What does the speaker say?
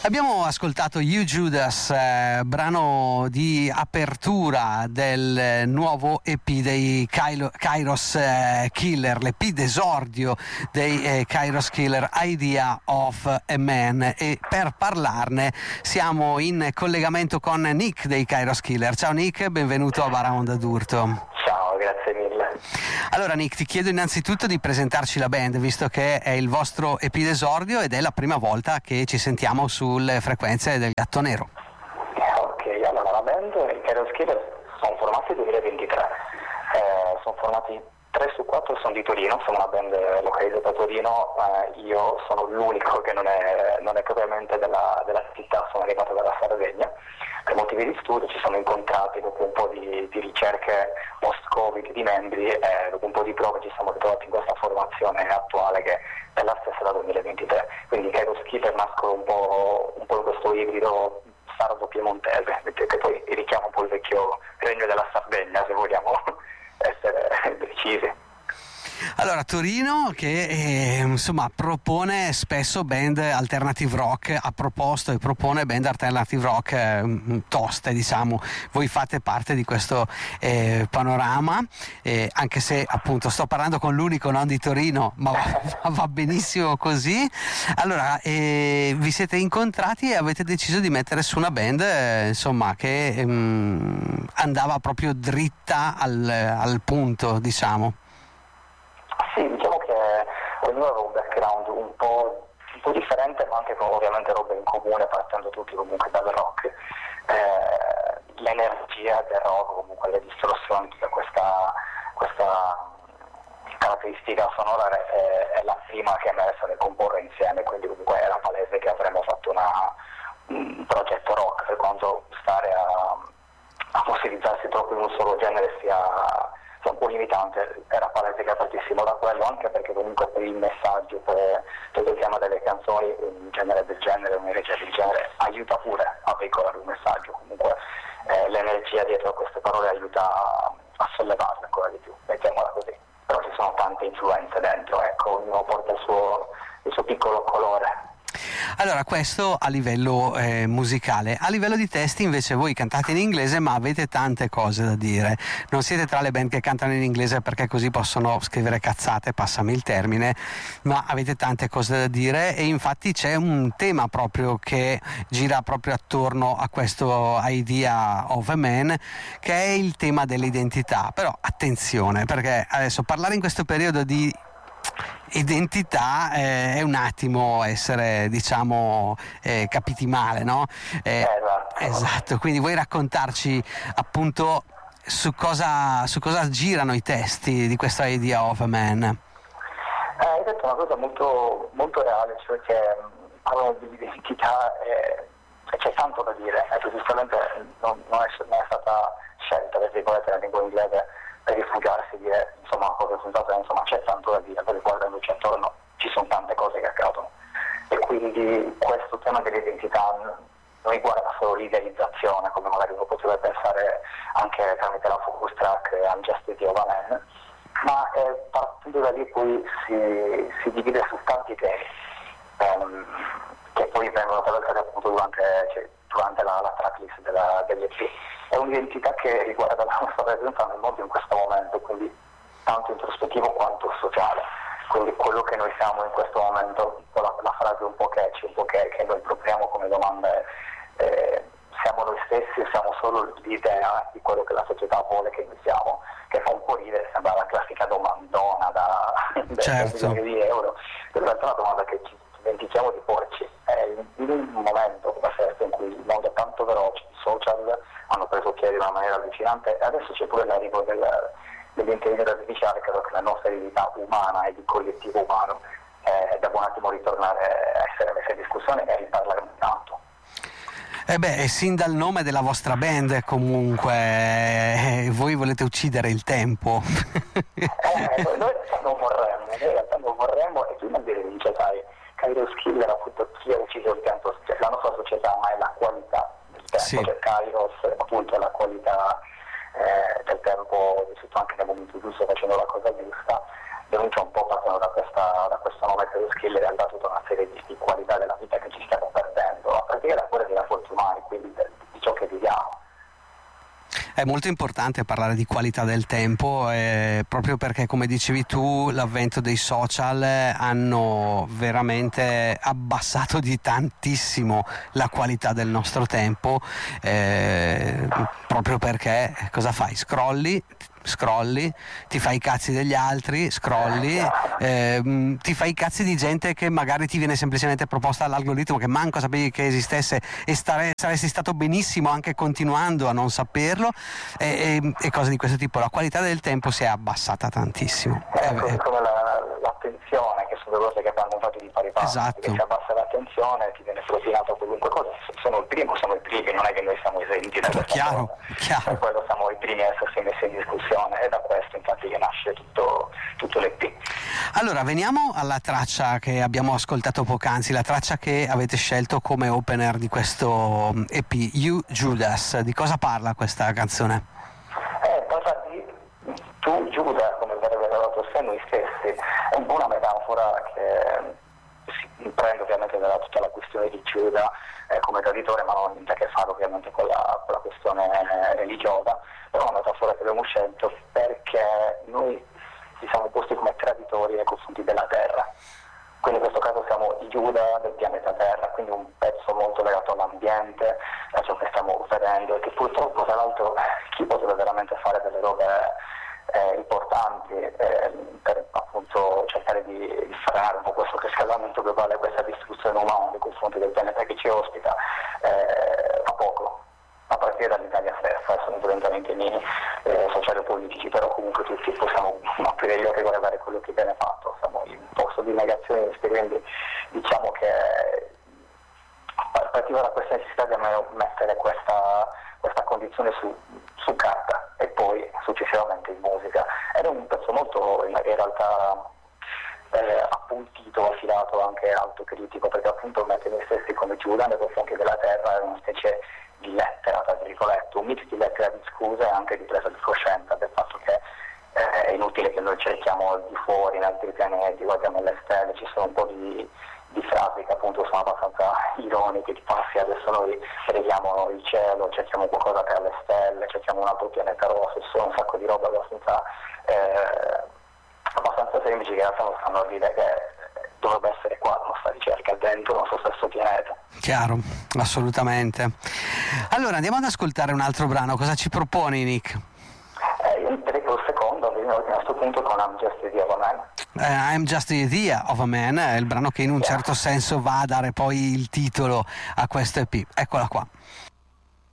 Abbiamo ascoltato You Judas, brano di apertura del nuovo EP dei Kairos Killer, l'EP d'esordio dei Kairos Killer, Idea of a Man, e per parlarne siamo in collegamento con Nick dei Kairos Killer. Ciao Nick, benvenuto a Bara Onda d'Urto. Ciao, grazie mille. Allora Nick, ti chiedo innanzitutto di presentarci la band, visto che è il vostro EP d'esordio ed è la prima volta che ci sentiamo sulle frequenze del Gatto Nero. Ok, allora la band, i Kairos Killer, sono formati nel 2023, sono formati 3 su 4 sono di Torino, sono una band localizzata a Torino, io sono l'unico che non è propriamente della città, sono arrivato dalla Sardegna. Per motivi di studio ci siamo incontrati dopo un po' di ricerche post-Covid di membri e dopo un po' di prove ci siamo ritrovati in questa formazione attuale che è la stessa da 2023. Quindi i Kairos Killer nascono un po' in questo ibrido sardo-piemontese, che poi richiama un po' il vecchio regno della Sardegna, se vogliamo essere precisi. Allora, Torino che insomma propone spesso band alternative rock, ha proposto e propone band alternative rock toste, diciamo. Voi fate parte di questo panorama, anche se appunto sto parlando con l'unico non di Torino, ma va benissimo così. Allora, vi siete incontrati e avete deciso di mettere su una band insomma che andava proprio dritta al punto, diciamo. Sì, diciamo che ognuno aveva un background un po' differente, ma anche con ovviamente robe in comune, partendo tutti comunque dal rock. L'energia del rock, comunque le distorsioni, tutta questa caratteristica sonora è la prima che è emersa nel comporre insieme, quindi comunque era palese che avremmo fatto un progetto rock, per quanto stare a fossilizzarsi troppo in un solo genere sia un po' limitante. Era palese che partissimo da quello, anche perché comunque per il messaggio, per tutto il tema delle canzoni, un genere del genere, un'energia del genere aiuta pure a veicolare un messaggio, comunque l'energia dietro a queste parole aiuta a sollevarle ancora di più, mettiamola così. Però ci sono tante influenze dentro, ecco, ognuno porta il suo piccolo colore. Allora, questo a livello musicale. A livello di testi invece voi cantate in inglese, ma avete tante cose da dire. Non siete tra le band che cantano in inglese perché così possono scrivere cazzate, passami il termine, ma avete tante cose da dire, e infatti c'è un tema proprio che gira proprio attorno a questo Idea of a Man, che è il tema dell'identità. Però attenzione, perché adesso parlare in questo periodo di identità è un attimo essere, diciamo, capiti male, no? Esatto, quindi vuoi raccontarci appunto su cosa girano i testi di questa Idea of a Man? Hai detto una cosa molto, molto reale, cioè che parlano di identità e c'è tanto da dire, giustamente non è stata scelta, per virgolette, nella lingua inglese, per rifugiarsi e dire insomma cose sensate, insomma c'è tanto da dire, perché guardandoci attorno ci sono tante cose che accadono, e quindi questo tema dell'identità non riguarda solo l'idealizzazione, come magari uno potrebbe pensare anche tramite la focus track Unjustice of a Man, ma partendo da lì poi si divide su tanti temi che poi vengono trattati appunto durante la tracklist dell'EP. È un'identità che riguarda la nostra presenza nel mondo in questo momento, quindi tanto introspettivo quanto sociale. Quindi quello che noi siamo in questo momento, la frase un po' catchy, un po' che noi proponiamo come domanda è siamo noi stessi o siamo solo l'idea di quello che la società vuole che noi siamo, che fa un po' ridere, sembra la classica domandona da milioni di euro. In realtà è una domanda che ci dimentichiamo di porci. In un momento come questo in cui il mondo è tanto veloce, i social hanno preso piede in una maniera allucinante e adesso c'è pure l'arrivo dell'intelligenza artificiale, credo che la nostra eredità umana e di collettivo umano debba un attimo ritornare a essere messa in discussione e riparlare tanto. Sin dal nome della vostra band comunque voi volete uccidere il tempo. Noi in realtà non vorremmo, e tu non dice, sai, Kairos Killer appunto chi ha ucciso il tempo, la nostra società, ma è la qualità del tempo, sì. Cioè Kairos appunto è la qualità del tempo vissuto anche nel momento giusto, facendo la cosa giusta. Denuncia un po' partendo da questo nome Kairos Killer, è andata tutta una serie di qualità della vita che ci stiamo perdendo, perché È molto importante parlare di qualità del tempo, proprio perché, come dicevi tu, l'avvento dei social hanno veramente abbassato di tantissimo la qualità del nostro tempo, proprio perché cosa fai? Scrolli, ti fai i cazzi degli altri, ti fai i cazzi di gente che magari ti viene semplicemente proposta dall'algoritmo, che manco sapevi che esistesse, e saresti stato benissimo anche continuando a non saperlo, e cose di questo tipo. La qualità del tempo si è abbassata tantissimo. Come l'attenzione, che sono due cose che vanno fatte di pari passo. Esatto. Che si abbassa l'attenzione, ti viene propinato qualunque cosa. Siamo i primi, non è che noi siamo esenti da questa chiaro. Per quello siamo i primi a essersi messi in discussione, e da questo infatti che nasce tutto l'EP. Allora, veniamo alla traccia che abbiamo ascoltato poc'anzi, la traccia che avete scelto come opener di questo EP, You Judas. Di cosa parla questa canzone? Parla di tu Giuda, come verrebbe dato a noi stessi. È un po' una metafora che si prende ovviamente da tutta la questione di Giuda come traditore, ma non ha niente a che fare ovviamente con la questione religiosa. Però è una metafora che abbiamo scelto perché noi ci siamo posti come traditori nei confronti della terra. Quindi in questo caso siamo i Giuda del pianeta Terra, quindi un pezzo molto legato all'ambiente, a ciò che stiamo vedendo, e che purtroppo, tra l'altro, chi potrebbe veramente fare delle robe importanti per appunto cercare di frenare un po' questo riscaldamento globale, questa distruzione umana nei confronti del pianeta che ci ospita, fa poco, a partire dall'Italia stessa. Sono diventati temi sociali e politici, però comunque tutti possiamo aprire gli occhi e guardare quello che viene fatto. Siamo in un posto di negazione, quindi diciamo che partiva da questa necessità di mettere questa condizione su carta e poi successivamente in musica. Era un pezzo molto in realtà appuntito, affidato, anche autocritico, perché appunto mette noi stessi come Giuda nei confronti della terra. È una specie di lettera, tra virgolette, un mix di lettera di scuse e anche di presa di coscienza del fatto che è inutile che noi cerchiamo di fuori in altri pianeti, guardiamo le stelle. Ci sono un po' di frasi che appunto sono abbastanza ironiche, tipo adesso noi preghiamo il cielo, cerchiamo qualcosa per le stelle, cerchiamo un altro pianeta rosso. Ci sono un sacco di robe abbastanza semplici che in realtà non stanno a dire che dovrebbe essere qua la nostra ricerca dentro il nostro stesso pianeta. Chiaro, assolutamente. Allora andiamo ad ascoltare un altro brano. Cosa ci proponi, Nick? Io direi che il secondo, a questo punto, con I'm Just the Idea of a Man. I'm Just the Idea of a Man è il brano che in un certo senso va a dare poi il titolo a questo EP. Eccola qua.